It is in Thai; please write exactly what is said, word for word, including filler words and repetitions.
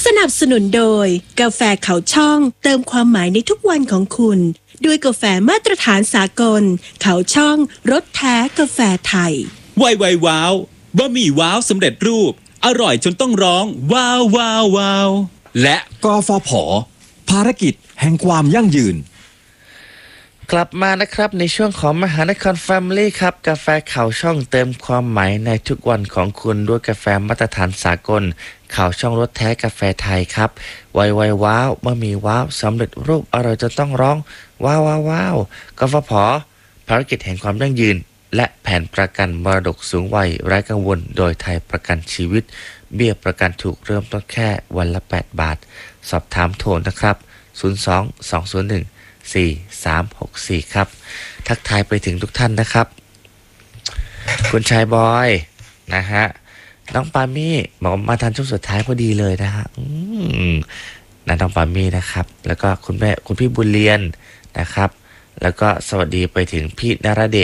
นับสนุนโดยกาแฟเขาช่องเติมความหมายในทุกวันของคุณด้วยกาแฟมาตรฐานสากลเขาช่องรสแท้กาแฟไทยไวไวว้าวบะหมี่ว้าวสำเร็จรูปอร่อยจนต้องร้องว้าวว้าวว้าวและกฟผ.ภารกิจแห่งความยั่งยืนกลับมานะครับในช่วงของมหานครแฟมิลี่ครับกาแฟข่าวช่องเติมความหมายในทุกวันของคุณด้วยกาแฟมาตรฐานสากลข่าวช่องรสแท้กาแฟไทยครับไวไวว้าวบะหมี่ว้าวสำเร็จรูปอร่อยจนต้องร้องว้าวว้าวว้าวกฟผ.ภารกิจแห่งความยั่งยืนและแผนประกันมรดกสูงวัยไร้กังวลโดยไทยประกันชีวิตเบี้ยประกันถูกเริ่มต้นแค่วันละแปดบาทสอบถามโทรนะครับศูนย์ สอง สอง ศูนย์ หนึ่ง สี่ สาม หก สี่ครับทักทายไปถึงทุกท่านนะครับคุณชายบอยนะฮะน้องปามี่บอกมาทันช่วงสุดท้ายพอดีเลยนะฮะอืมนะน้องปามี่นะครับแล้วก็คุณแม่คุณพี่บุญเรียนนะครับแล้วก็สวัสดีไปถึงพี่นรเดช